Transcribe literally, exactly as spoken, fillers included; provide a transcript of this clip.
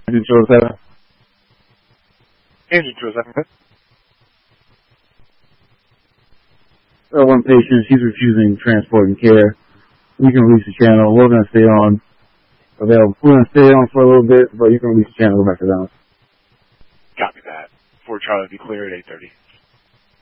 Engine two oh seven. Engine two oh seven. Uh, one patient, she's refusing transport and care. We can release the channel. We're going to stay on. Available. We're going to stay on for a little bit, but you can release the channel. Go back to that. Copy that. Fort Charlie, be clear at eight thirty.